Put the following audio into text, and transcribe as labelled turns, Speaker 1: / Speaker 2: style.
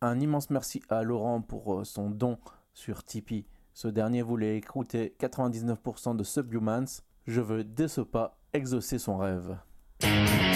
Speaker 1: Un immense merci à Laurent pour son don sur Tipeee. Ce dernier voulait écouter 99% de Subhumans. Je veux dès ce pas exaucer son rêve.